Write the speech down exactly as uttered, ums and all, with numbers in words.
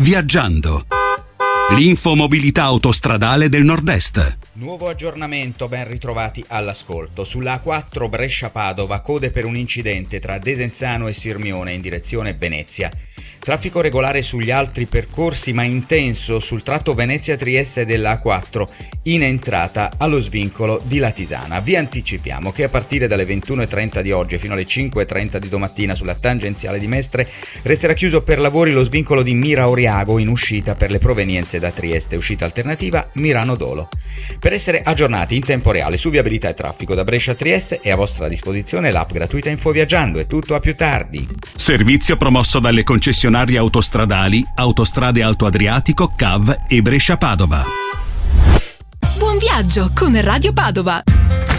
Viaggiando. L'infomobilità autostradale del Nord-Est. Nuovo aggiornamento, ben ritrovati all'ascolto. Sulla A quattro Brescia-Padova, code per un incidente tra Desenzano e Sirmione in direzione Venezia. Traffico regolare sugli altri percorsi ma intenso sul tratto Venezia-Trieste della A quattro in entrata allo svincolo di Latisana. Vi anticipiamo che a partire dalle ventuno e trenta di oggi fino alle cinque e trenta di domattina sulla tangenziale di Mestre resterà chiuso per lavori lo svincolo di Mira Oriago in uscita per le provenienze da Trieste, uscita alternativa Mirano Dolo. Per essere aggiornati in tempo reale su viabilità e traffico da Brescia a Trieste è a vostra disposizione l'app gratuita Info Viaggiando. È tutto, a più tardi. Servizio promosso dalle concessionarie autostradali Autostrade Alto Adriatico, C A V e Brescia Padova. Buon viaggio con Radio Padova.